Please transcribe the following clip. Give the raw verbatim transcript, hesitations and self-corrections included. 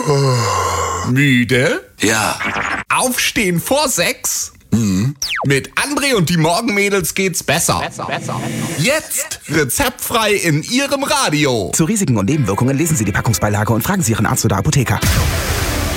Müde? Ja. Aufstehen vor sechs? Mhm. Mit André und die Morgenmädels geht's besser. Besser, besser. Jetzt rezeptfrei in Ihrem Radio. Zu Risiken und Nebenwirkungen lesen Sie die Packungsbeilage und fragen Sie Ihren Arzt oder Apotheker.